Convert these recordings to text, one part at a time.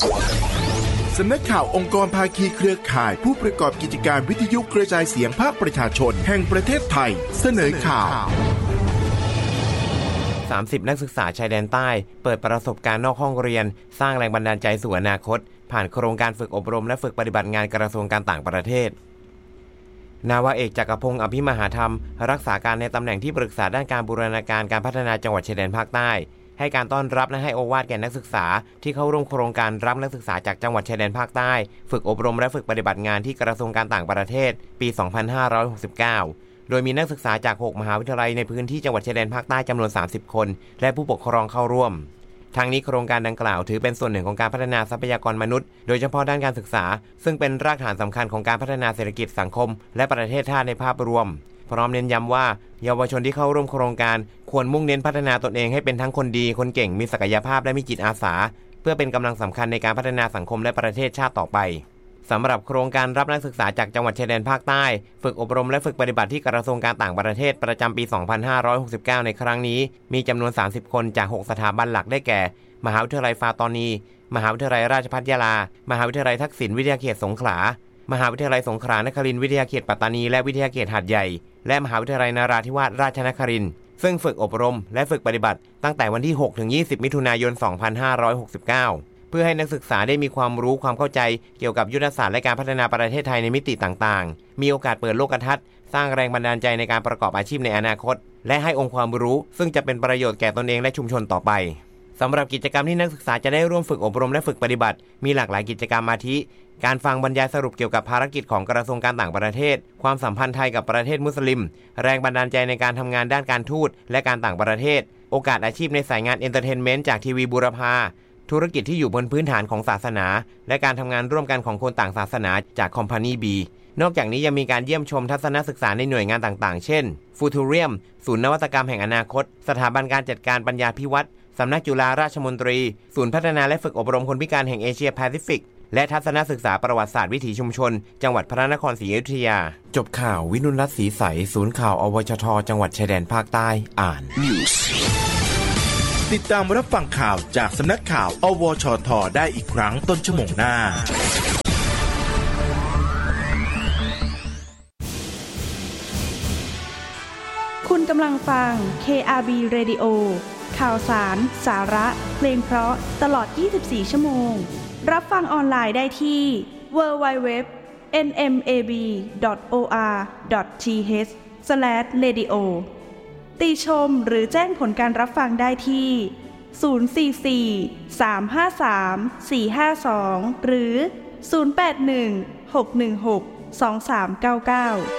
สำนักข่าวองค์กรภาคีเครือข่ายผู้ประกอบกิจการวิทยุกระจายเสียงภาคประชาชนแห่งประเทศไทยเสนอข่าว 30 นักศึกษาชายแดนใต้เปิดประสบการณ์นอกห้องเรียนสร้างแรงบันดาลใจสู่อนาคตผ่านโครงการฝึกอบรมและฝึกปฏิบัติงานกระทรวงการต่างประเทศนาวาเอกจักรพงศ์อภิมหาธรรมรักษาการในตำแหน่งที่ปรึกษาด้านการบูรณาการการพัฒนาจังหวัดชายแดนภาคใต้ให้การต้อนรับและให้โอวาทแก่นักศึกษาที่เข้าร่วมโครงการรับนักศึกษาจากจังหวัดชายแดนภาคใต้ฝึกอบรมและฝึกปฏิบัติงานที่กระทรวงการต่างประเทศปี 2569 โดยมีนักศึกษาจาก 6 มหาวิทยาลัยในพื้นที่จังหวัดชายแดนภาคใต้จำนวน 30 คนและผู้ปกครองเข้าร่วมทางนี้โครงการดังกล่าวถือเป็นส่วนหนึ่งของการพัฒนาทรัพยากรมนุษย์โดยเฉพาะด้านการศึกษาซึ่งเป็นรากฐานสำคัญของการพัฒนาเศรษฐกิจสังคมและประเทศชาติในภาพรวมพร้อมเน้นย้ำว่าเยาวชนที่เข้าร่วมโครงการควรมุ่งเน้นพัฒนาตนเองให้เป็นทั้งคนดีคนเก่งมีศักยภาพและมีจิตอาสาเพื่อเป็นกำลังสำคัญในการพัฒนาสังคมและประเทศชาติต่อไปสำหรับโครงการรับนักศึกษาจากจังหวัดชายแดนภาคใต้ฝึกอบรมและฝึกปฏิบัติที่กระทรวงการต่างประเทศประจำปี 2569 ในครั้งนี้มีจำนวน 30 คนจาก 6 สถาบันหลักได้แก่มหาวิทยาลัยฟาตอนีมหาวิทยาลัยราชภัฏยะลามหาวิทยาลัยทักษิณวิทยาเขตสงขลามหาวิทยาลัยสงขลานครินทร์วิทยาเขตปัตตานีและวิทยาเขตหาดใหญ่และมหาวิทยาลัยนราธิวาสราชนครินทร์ซึ่งฝึกอบรมและฝึกปฏิบัติตั้งแต่วันที่ 6-20 มิถุนายน 2569 เพื่อให้นักศึกษาได้มีความรู้ความเข้าใจเกี่ยวกับยุทธศาสตร์และการพัฒนาประเทศไทยในมิติต่างๆมีโอกาสเปิดโลกทัศน์สร้างแรงบันดาลใจในการประกอบอาชีพในอนาคตและให้องค์ความรู้ซึ่งจะเป็นประโยชน์แก่ตนเองและชุมชนต่อไปสำหรับกิจกรรมที่นักศึกษาจะได้ร่วมฝึกอบรมและฝึกปฏิบัติมีหลากหลายกิจกรรมอาทิการฟังบรรยายสรุปเกี่ยวกับภารกิจของกระทรวงการต่างประเทศความสัมพันธ์ไทยกับประเทศมุสลิมแรงบันดาลใจในการทำงานด้านการทูตและการต่างประเทศโอกาสอาชีพในสายงานเอนเตอร์เทนเมนต์จากทีวีบูรพาธุรกิจที่อยู่บนพื้นฐานของศาสนาและการทำงานร่วมกันของคนต่างศาสนาจากคอมพานีบีนอกจากนี้ยังมีการเยี่ยมชมทัศนศึกษาในหน่วยงานต่างๆเช่นฟูทูเรียมศูนย์นวัตกรรมแห่งอนาคตสถาบันการจัดการปัญญาภิวัตรสำนักจุฬาราชมนตรีศูนย์พัฒนาและฝึกอบรมคนพิการแห่งเอเชียแปซิฟิกและทัศนศึกษาประวัติศาสตร์วิถีชุมชนจังหวัดพระนครศรีอยุธยาจบข่าววินุรัตน์ศรีใสศูนย์ข่าวอวชทจังหวัดชายแดนภาคใต้อ่าน News ติดตามรับฟังข่าวจากสำนักข่าวอวชทได้อีกครั้งต้นชั่วโมงหน้าคุณกำลังฟัง KRB Radio ข่าวสารสาระเพลงเพราะตลอด24ชั่วโมงรับฟังออนไลน์ได้ที่ www.nmab.or.th/radio ติชมหรือแจ้งผลการรับฟังได้ที่044-353-452หรือ081-616-2399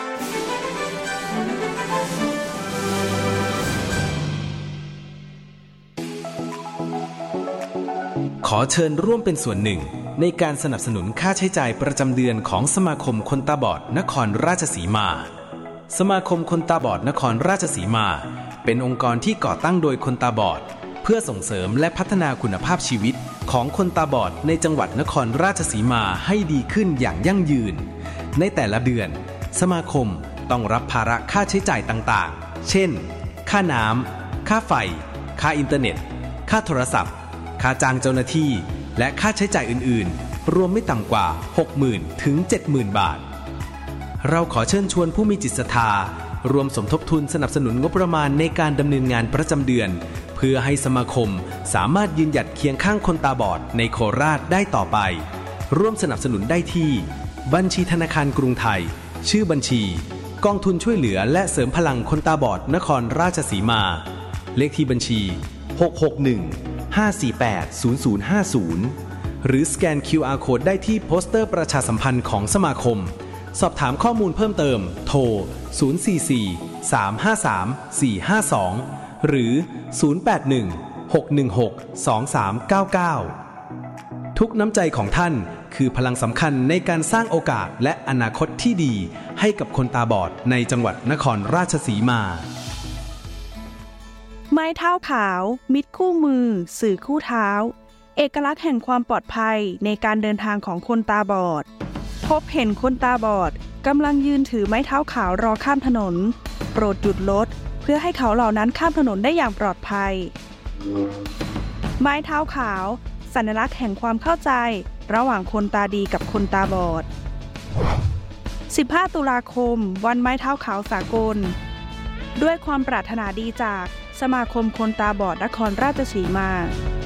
ขอเชิญร่วมเป็นส่วนหนึ่งในการสนับสนุนค่าใช้จ่ายประจำเดือนของสมาคมคนตาบอดนครราชสีมาสมาคมคนตาบอดนครราชสีมาเป็นองค์กรที่ก่อตั้งโดยคนตาบอดเพื่อส่งเสริมและพัฒนาคุณภาพชีวิตของคนตาบอดในจังหวัดนครราชสีมาให้ดีขึ้นอย่างยั่งยืนในแต่ละเดือนสมาคมต้องรับภาระค่าใช้จ่ายต่างๆเช่นค่าน้ำค่าไฟค่าอินเทอร์เน็ตค่าโทรศัพท์ค่าจ้างเจ้าหน้าที่และค่าใช้จ่ายอื่นๆรวมไม่ต่ำกว่า 60,000 ถึง 70,000 บาทเราขอเชิญชวนผู้มีจิตศรัทธารวมสมทบทุนสนับสนุนงบประมาณในการดำเนินงานประจำเดือนเพื่อให้สมาคมสามารถยืนหยัดเคียงข้างคนตาบอดในโคราชได้ต่อไปร่วมสนับสนุนได้ที่บัญชีธนาคารกรุงไทยชื่อบัญชีกองทุนช่วยเหลือและเสริมพลังคนตาบอดนครราชสีมาเลขที่บัญชี661-548-0050หรือสแกน QR Code ได้ที่โปสเตอร์ประชาสัมพันธ์ของสมาคมสอบถามข้อมูลเพิ่มเติมโทร044-353-452หรือ081-616-2399ทุกน้ำใจของท่านคือพลังสำคัญในการสร้างโอกาสและอนาคตที่ดีให้กับคนตาบอดในจังหวัดนครราชสีมาไม้เท้าขาวมิตรคู่มือสื่อคู่เท้าเอกลักษณ์แห่งความปลอดภัยในการเดินทางของคนตาบอดพบเห็นคนตาบอดกำลังยืนถือไม้เท้าขาวรอข้ามถนนโปรดหยุดรถเพื่อให้เขาเหล่านั้นข้ามถนนได้อย่างปลอดภัยไม้เท้าขาวสัญลักษณ์แห่งความเข้าใจระหว่างคนตาดีกับคนตาบอด 15 ตุลาคมวันไม้เท้าขาวสากลด้วยความปรารถนาดีจากสมาคมคนตาบอดนครราชสีมา